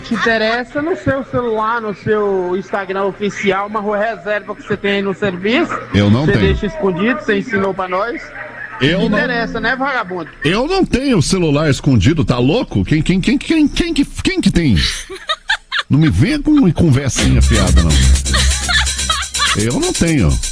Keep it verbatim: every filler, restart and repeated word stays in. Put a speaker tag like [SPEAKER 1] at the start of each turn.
[SPEAKER 1] te interessa no seu celular, no seu Instagram oficial, uma reserva que você tem aí no serviço.
[SPEAKER 2] Eu não
[SPEAKER 1] você
[SPEAKER 2] tenho.
[SPEAKER 1] Você deixa escondido, você ensinou pra nós.
[SPEAKER 2] Eu
[SPEAKER 1] Te
[SPEAKER 2] não...
[SPEAKER 1] interessa, né, vagabundo?
[SPEAKER 2] Eu não tenho celular escondido, tá louco? Quem, quem, quem, quem, quem, quem, quem que tem? Não me venha com conversinha fiada, não. Eu não tenho.